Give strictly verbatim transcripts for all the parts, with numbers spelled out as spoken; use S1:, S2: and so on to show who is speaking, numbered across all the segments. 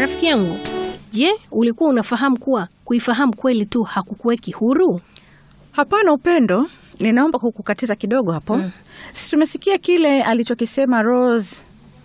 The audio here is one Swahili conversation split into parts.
S1: Rafiki yangu, je, ulikuwa unafahamu kuwa kuifahamu kweli tu hakukuweki huru?
S2: Hapana Upendo, ninaomba kukukatiza kidogo hapo. Mm. Si tumesikia kile alichokisema Rose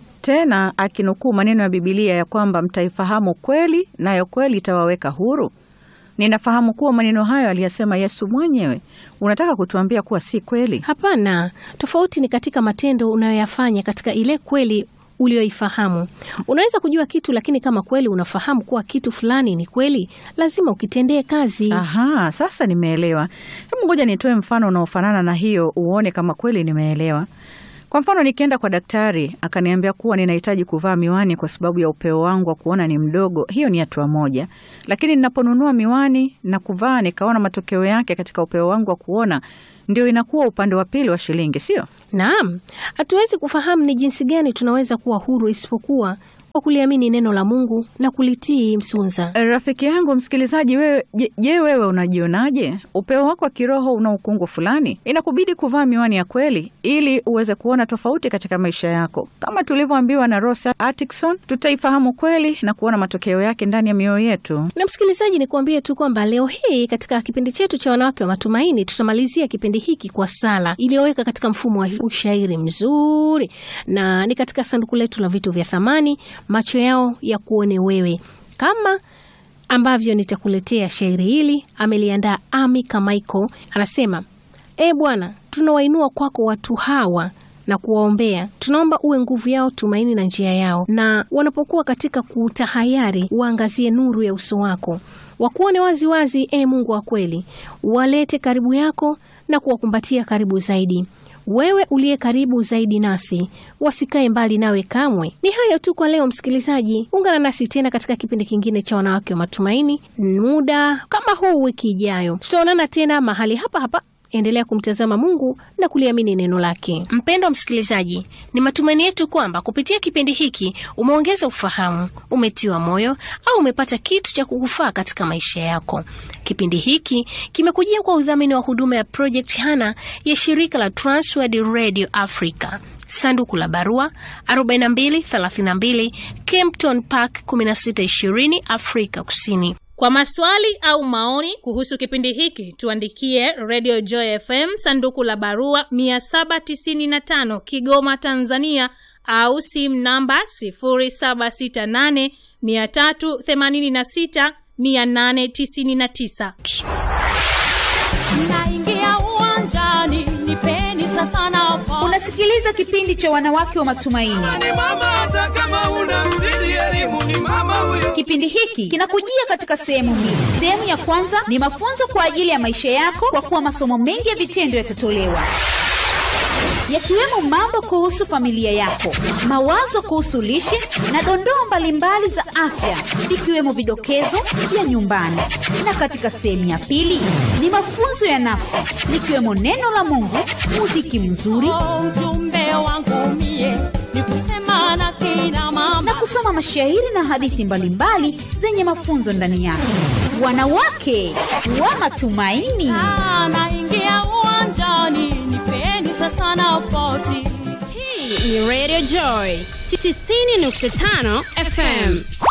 S2: tena akinukuu maneno ya Biblia ya kwamba mtaifahamu kweli nayo kweli itawaweka huru. Ninafahamu kuwa maneno hayo aliyasema Yesu mwenyewe. Unataka kutuambia kuwa si kweli?
S1: Hapana, tofauti ni katika matendo unayoyafanya katika ile kweli ulioifahamu. Unaweza kujua kitu, lakini kama kweli unafahamu kuwa kitu fulani ni kweli, lazima ukitendee kazi.
S2: Aha, sasa nimeelewa. Hebu ngoja nitoe mfano unaofanana na hiyo uone kama kweli nimeelewa. Kwa mfano, nikienda kwa daktari akaniambia kuwa ninahitaji kuvaa miwani kwa sababu ya upeo wangu wa kuona ni mdogo, hiyo ni hatua moja. Lakini ninaponunua miwani na kuvaa nikaona matokeo yake katika upeo wangu wa kuona, ndio inakuwa upande wa pili wa shilingi, sio?
S1: Naam, hatuwezi kufahamu ni jinsi gani tunaweza kuwa huru isipokuwa kwa kuliamini neno la Mungu na kulitii. Msunza
S2: rafiki yangu msikilizaji, wewe je, je wewe unajionaje? Upeo wako wa kiroho una ukungu fulani, inakubidi kuvaa miwani ya kweli ili uweze kuona tofauti katika maisha yako. Kama tulivyoambiwa na Rosa Atkinson, tutaifahamu kweli na kuona matokeo yake ndani ya mioyo yetu.
S1: Na msikilizaji, ni kuambie tu kwamba leo hii katika kipindi chetu cha wanawake wa matumaini tutamalizia kipindi hiki kwa sala iliyoweka katika mfumo wa ushairi mzuri, na ni katika sanduku letu la vitu vya thamani, macho yao ya kuone wewe. Kama ambavyo nitakuletea shairi hili, ameliandaa Ami Kamaiko. Anasema, e Bwana, tunawainua kwako watu hawa na kuwaombea. Tunaomba uwe nguvu yao, tumaini na njia yao, na wanapokuwa katika kutahayari waangazie nuru ya uso wako, wakuone wazi wazi, e Mungu wa kweli. Walete karibu yako na kuwakumbatia karibu zaidi. Wewe uliye karibu zaidi nasi, wasikae mbali nawe kamwe. Ni hayo tu kwa leo msikilizaji. Ungana nasi tena katika kipindi kingine cha wanawake wa matumaini, muda kama huu wiki ijayo. Tutaonana tena mahali hapa hapa. Endelea kumtazama Mungu na kuliamini neno lake. Mpendwa msikilizaji, ni matumaini yetu kwamba kupitia kipindi hiki umeongeza ufahamu, umetiwa moyo au umepata kitu cha kukufaa katika maisha yako. Kipindi hiki kimekujia kwa udhamini wa huduma ya Project Hana ya shirika la Transworld Radio Africa. Sanduku la barua arobaini na mbili thelathini na mbili Kempton Park kumi na sita ishirini Afrika Kusini.
S3: Kwa maswali au maoni kuhusu kipindi hiki, tuandikie Radio Joy F M sanduku la barua mia saba tisini na tano Kigoma, Tanzania, au simu namba sifuri saba sita nane tatu themanini sita mia nane tisini na tisa.
S4: Naingia uwanjani, nipeni sasa nafasi.
S5: Unasikiliza kipindi cha wanawake wa matumaini.
S6: Ni mama hata kama una mzidi elimu, ni mama huyo.
S5: Kipindi hiki kinakujia katika sehemu mbili. Sehemu ya kwanza ni mafunzo kwa ajili ya maisha yako, kwa kuwa masomo mengi ya vitendo yatatolewa, yakiwemo mambo kuhusu familia yako, mawazo kuhusu lishe na dondoo mbalimbali za afya, ikiwemo vidokezo vya nyumbani. Na katika sehemu ya pili ni mafunzo ya nafsi, ikiwemo neno la Mungu, muziki mzuri,
S4: Oh, ujumbe wangu mie ni kusema na kina mama,
S5: na kusoma mashairi na hadithi mbalimbali zenye mafunzo ndani yake. Wanawake wa matumaini.
S4: Ah, naingia uwanjani, nipeni sasa nafasi.
S3: Hii ni Radio Joy tisini nukta tano F M.